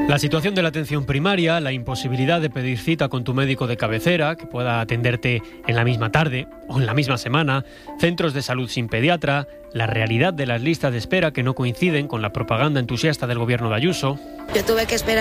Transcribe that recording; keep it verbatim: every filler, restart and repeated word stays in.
La situación de la atención primaria, la imposibilidad de pedir cita con tu médico de cabecera, que pueda atenderte en la misma tarde o en la misma semana, centros de salud sin pediatra, la realidad de las listas de espera que no coinciden con la propaganda entusiasta del gobierno de Ayuso. Yo tuve que esperar